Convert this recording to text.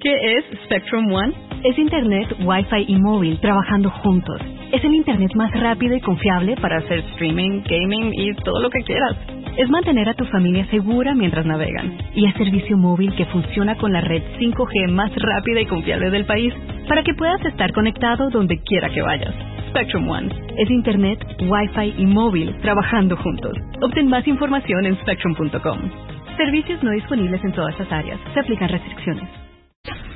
¿Qué es Spectrum One? Es Internet, Wi-Fi y móvil trabajando juntos. Es el Internet más rápido y confiable Para hacer streaming, gaming y todo lo que quieras. es mantener a tu familia segura mientras navegan. Y es servicio móvil que funciona con la red 5G más rápida y confiable del país para que puedas estar conectado donde quiera que vayas. Spectrum One. Es Internet, Wi-Fi y móvil trabajando juntos. Obtén más información en spectrum.com. Servicios no disponibles en todas las áreas. Se aplican restricciones.